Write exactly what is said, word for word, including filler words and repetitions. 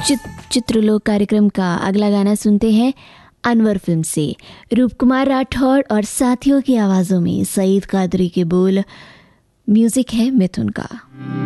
चित चित्रलोक कार्यक्रम का अगला गाना सुनते हैं अनवर फिल्म से। रूप कुमार राठौड़ और साथियों की आवाज़ों में सईद कादरी के बोल, म्यूजिक है मिथुन का।